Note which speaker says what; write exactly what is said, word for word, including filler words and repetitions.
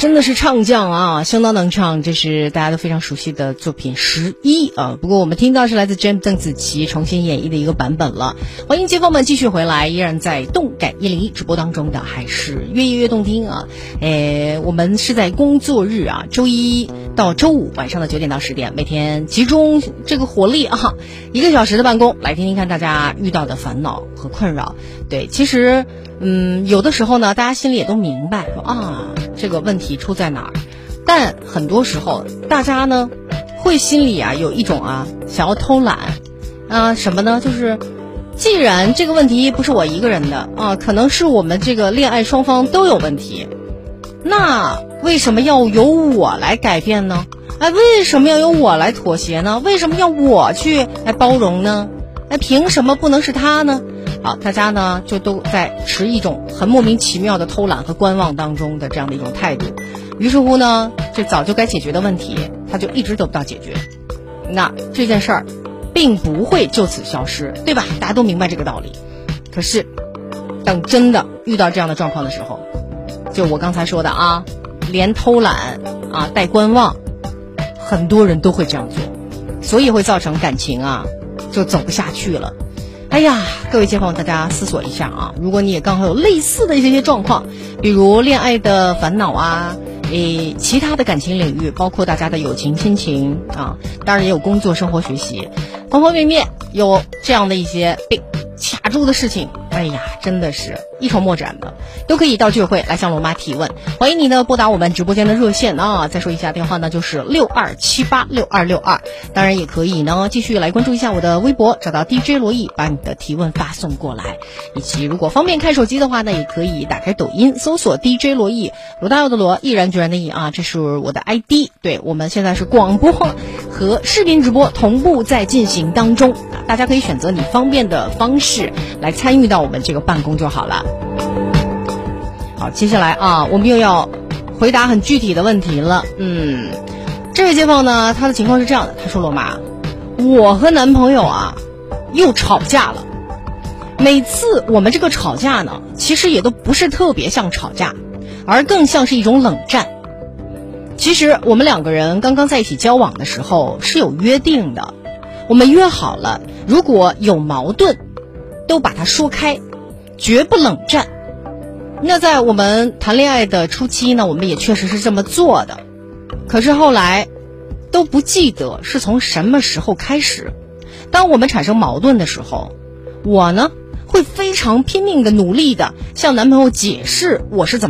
Speaker 1: 真的是唱将啊，相当能唱，这是大家都非常熟悉的作品十一啊。不过我们听到是来自 J A M 邓紫棋重新演绎的一个版本了。欢迎街坊们继续回来，依然在动感一零一直播当中的还是越夜越动听啊。诶，我们是在工作日啊，周一到周五晚上的九点到十点，每天集中这个火力啊，一个小时的办公，来听听看大家遇到的烦恼和困扰。对，其实嗯，有的时候呢，大家心里也都明白说啊，这个问题出在哪儿，但很多时候大家呢会心里啊有一种啊想要偷懒啊什么呢，就是既然这个问题不是我一个人的啊，可能是我们这个恋爱双方都有问题，那为什么要由我来改变呢？哎，为什么要由我来妥协呢？为什么要我去来包容呢？哎，凭什么不能是他呢？好，大家呢就都在持一种很莫名其妙的偷懒和观望当中的这样的一种态度，于是乎呢，这早就该解决的问题，它就一直得不到解决。那这件事儿并不会就此消失，对吧？大家都明白这个道理。可是，等真的遇到这样的状况的时候，就我刚才说的啊，连偷懒啊带观望，很多人都会这样做，所以会造成感情啊就走不下去了。哎呀，各位街坊，大家思索一下啊，如果你也刚好有类似的一些状况，比如恋爱的烦恼啊，诶，其他的感情领域，包括大家的友情亲情啊，当然也有工作生活学习，方方面面有这样的一些被卡住的事情，哎呀，真的是一筹莫展的，都可以到聚会来向罗妈提问。欢迎你呢拨打我们直播间的热线啊，再说一下电话呢就是六二七八六二六二，当然也可以呢继续来关注一下我的微博，找到 D J 罗毅，把你的提问发送过来。以及如果方便看手机的话呢，也可以打开抖音搜索 D J 罗毅，罗大佑的罗，毅然决然的毅啊，这是我的 I D。对，我们现在是广播和视频直播同步在进行当中啊，大家可以选择你方便的方式来参与到我们这个办公就好了。好，接下来啊，我们又要回答很具体的问题了。嗯，这位街坊呢，他的情况是这样的，他说：罗妈，我和男朋友啊又吵架了。每次我们这个吵架呢，其实也都不是特别像吵架，而更像是一种冷战。其实我们两个人刚刚在一起交往的时候是有约定的，我们约好了，如果有矛盾都把它说开，绝不冷战。那在我们谈恋爱的初期呢，我们也确实是这么做的。可是后来都不记得是从什么时候开始，当我们产生矛盾的时候，我呢会非常拼命的努力的向男朋友解释我是怎么